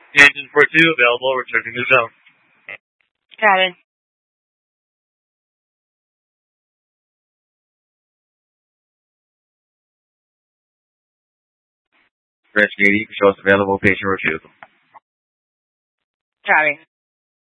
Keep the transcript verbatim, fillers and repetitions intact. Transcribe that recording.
Engine four two available, returning to zone. Got it. Rescue eighty, show us available, patient refusal. Copy.